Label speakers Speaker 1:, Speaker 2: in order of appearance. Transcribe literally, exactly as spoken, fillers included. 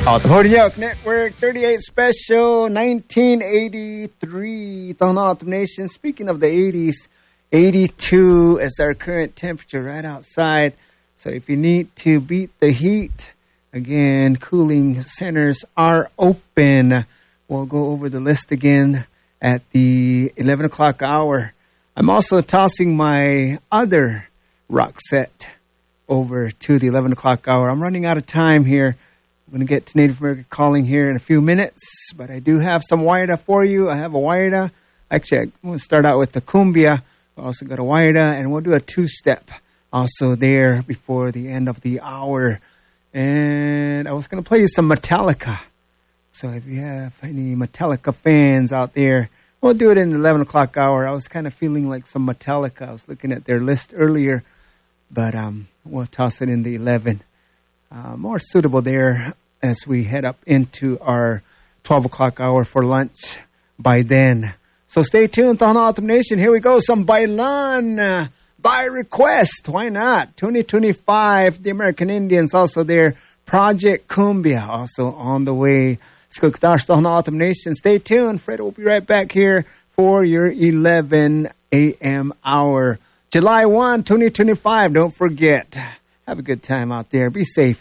Speaker 1: Auto Network thirty-eight Special nineteen eighty-three. Auto Nation. Speaking of the eighties, eighty-two is our current temperature right outside. So if you need to beat the heat, again, cooling centers are open. We'll go over the list again at the eleven o'clock hour. I'm also tossing my other rock set over to the eleven o'clock hour. I'm running out of time here. I'm going to get to Native American Calling here in a few minutes, but I do have some Waida for you. I have a Waida. Actually, I'm going to start out with the Cumbia. We also got a Waida, and we'll do a two-step also there before the end of the hour. And I was going to play you some Metallica. So if you have any Metallica fans out there, we'll do it in the eleven o'clock hour. I was kind of feeling like some Metallica. I was looking at their list earlier, but um, we'll toss it in the eleven. Uh, more suitable there as we head up into our twelve o'clock hour for lunch by then. So stay tuned on Autumn Nation. Here we go. Some Bailan uh, by request. Why not? twenty twenty-five, the American Indians also there. Project Cumbia also on the way. Skukdash on Autumn Nation. Stay tuned. Fred will be right back here for your eleven a.m. hour. July first, twenty twenty-five. Don't forget. Have a good time out there. Be safe.